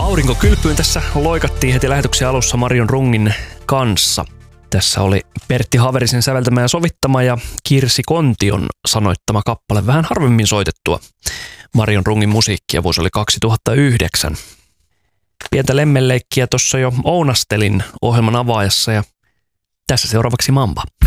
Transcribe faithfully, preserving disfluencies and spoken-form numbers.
Aurinkokylpyyn tässä loikattiin heti lähetyksen alussa Marion Rungin kanssa. Tässä oli Pertti Haverisen säveltämä ja sovittama ja Kirsi Kontion sanoittama kappale, vähän harvemmin soitettua Marion Rungin musiikkia, vuosi oli kaksituhattayhdeksän. Pientä lemmenleikkiä tuossa jo ounastelin ohjelman avaajassa ja tässä seuraavaksi Mamba.